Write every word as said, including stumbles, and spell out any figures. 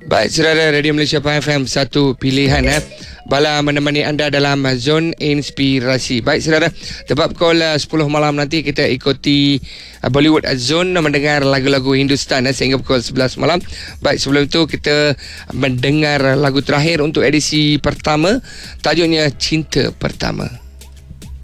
Baik, saudara, Radio Malaysia F M, satu pilihan eh. Bala menemani anda dalam Zon Inspirasi. Baik, saudara, tepat pukul sepuluh malam nanti kita ikuti Bollywood Zone mendengar lagu-lagu Hindustan eh, sehingga pukul sebelas malam. Baik, sebelum itu kita mendengar lagu terakhir untuk edisi pertama, tajuknya Cinta Pertama.